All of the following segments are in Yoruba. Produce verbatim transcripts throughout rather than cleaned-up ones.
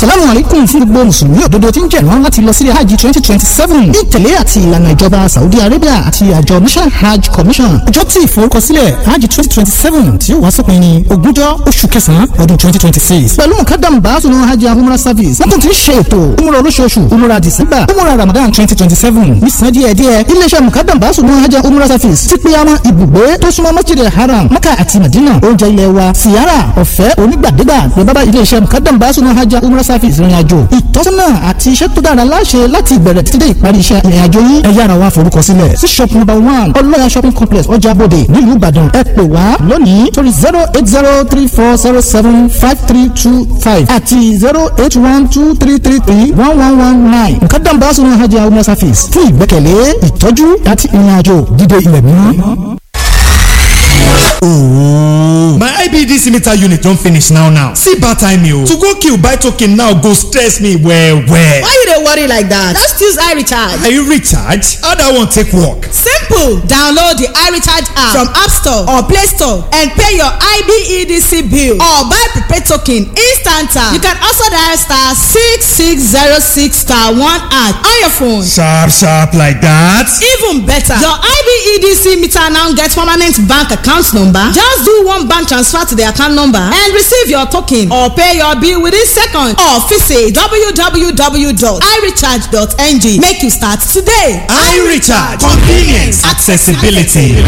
Assalamu alaikum fún gbogbo mùsùlùmí òdodo tí ń jẹ̀rán láti lọ sí hajj twenty twenty seven ní ìtẹ̀lé àti ìlànà ìjọba Saudi Arabia àti àjọ National Hajj Commission. Ọjọ́ tí ìforúkọsílẹ̀ hajj twenty twenty seven tí ó wá sópin ní ogúnjọ́ oṣù kẹsàn-án ọdún twenty twenty six. Pẹ̀lú mukadam baasunu hajj umrah service wọ́n tún ti ń ṣe ètò umrah olóṣooṣù umrah December umrah Ramadan twenty twenty seven ní san díẹ̀ díẹ̀. Iléeṣẹ́ mukadam baasunu hajj umrah service ti pe àwọn ibùgbé tó súnmọ́ Masjid Haram Maka àti Madina. Oúnjẹ ilẹ̀ wa siyara ọ̀fẹ́ onígbàdégbà ní bábá iléeṣẹ́ mukadam baasunu hajj umrah service ìrìn àjò ìtọ́sọ́nà àti iṣẹ́ tó dára láṣẹ láti ìbẹ̀rẹ̀ títí dé ìparí iṣẹ́ ìrìn àjò yín. Ẹ yára wá forúkọ sílẹ̀ sí shop number one Ọlọ́ya shopping complex ọjà Bòdè nílùú Ìbàdàn. Ẹ pè wá lónìí torí zero eight zero three four zero seven five three two five àti zero eight one two three three three one one one nine. Mukadam baasunu hajj umrah service fún ìgbẹ́kẹ̀lé ìtọ́jú àti ìrìn àjò dídé ilẹ̀ mímọ́. Oh, my I B D C meter unit don finish now now. See bad time o. To go kill buy token now go stress me well well. Why you dey worry like that? Just use iRecharge. Are you recharge? How that one take work? Simple. Download the iRecharge app from App Store or Play Store and pay your I B E D C bill or buy prepaid token instant. You can also dial star six six zero six star one at on your phone. Sharp sharp like that. Even better, your I B E D C meter now get permanent bank account number. Just do one bank transfer to the account number and receive your token or pay your bill within seconds or visit w w w dot i recharge dot n g. Make you start today. iRecharge. Convenience. Accessibility.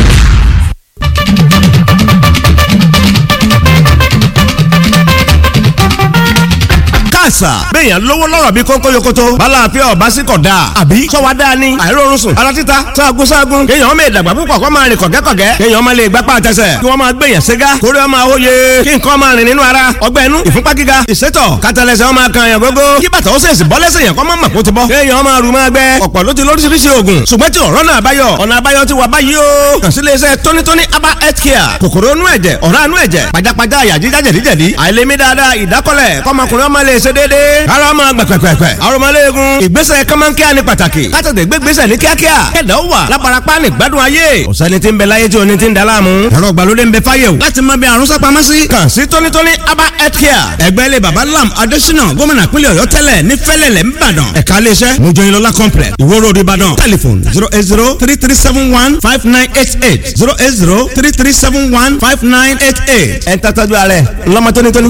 àṣà béèyàn lówó lọ́rọ̀ bí kónkó yokoto bala àfẹ́ ọ̀bá sí kọ̀ dáa àbí sọ́wọ́ dáa ni àìrórun sùn ara títa sáàgùn sáàgùn kéèyàn ọmọ ìdàgbà púpọ̀ kó máa rìn kọ̀gẹ́kọ̀gẹ́ kéèyàn ọmọ lè gbápá àtẹsẹ̀ kí wọ́n máa gbèyàn ségá kórè ọmọ àwòye kí nǹkan máa rìn nínú ara ọgbẹ́ inú ìfúnpá gíga ìsétọ̀ kátàlẹ́sẹ̀ ọmọ kan yàn gógó kí bàtà ó sèṣì bọ́ lẹ́sẹ̀ yàn kọ́ mọ́ màkó ti bọ́ kéèyàn ọmọ àrùn máa gbẹ ọ̀pọ̀ ló ti lóríṣiríṣi oògùn ṣùgbọ́n tí ọ̀rọ̀ náà báyọ̀ ọ̀nà àbáyọ ti wà báyìí o kàn sí iléeṣẹ́ tónítóní aba health care kòkòrò inú ẹ̀jẹ̀ ọ̀rá inú ẹ̀jẹ̀ pajápajá àyà jíjá jẹ̀díjẹ̀dí àìlèmí dáadáa ìdákọ́lẹ̀ kọ́mọkùnrin ọmọ lè ṣe déédéé ara ọmọ gbẹ̀pẹ̀pẹ̀pẹ̀ àròmọléegun ìgbésẹ̀ kọ́mọ́nkíá ní pàtàkì kátàdé gbégbésẹ̀ ní kíákíá kẹ̀dá ó wà láparapá ní gbádùn ayé ọ̀sẹ́ni tí ń bẹ láyé tí oní ti ń daláàmú ẹ̀rọ ìgbàlódé ń bẹ fáyé o láti mọ bí àrùn sápamọ́ sí. kàn sí tónítóní aba health care ẹgbẹ́ ilé baba lam adésínà gómìnà pínlẹ̀ ọ̀yọ́ tẹ́lẹ̀ ní fẹ́lẹ̀lẹ̀ ńbàdàn ẹ̀ka iléeṣẹ́ mojoyinlọ́lá complex ìwó road ìbàdàn telephone zero eight zero three three seven one five nine eight eight zero eight zero three three seven one five nine eight eight ẹ̀ ń tàtàjú ààrẹ ńlọmọ tónítóní.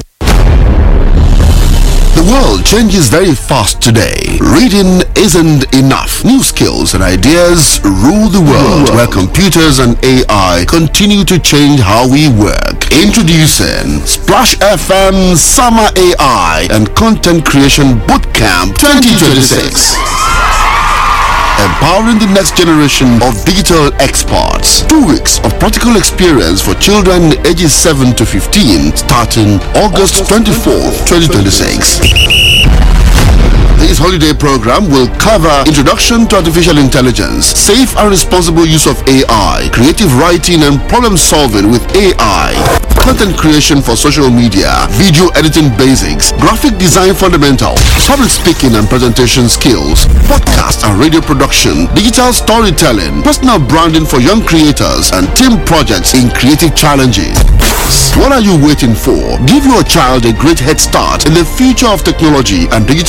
The world changes very fast today. Reading isn't enough. New skills and ideas rule the world, where computers and A I continue to change how we work. Introducing Splash F M Summer A I and Content Creation Bootcamp twenty twenty-six. Empowering the next generation of digital experts. Two weeks of practical experience for children ages seven to fifteen starting August twenty-fourth, twenty twenty-six. This holiday program will cover introduction to artificial intelligence, safe and responsible use of A I, creative writing and problem solving with A I, content creation for social media, video editing basics, graphic design fundamentals, public speaking and presentation skills, podcast and radio production, digital storytelling, personal branding for young creators, and team projects in creative challenges. What are you waiting for? Give your child a great head start in the future of technology and digital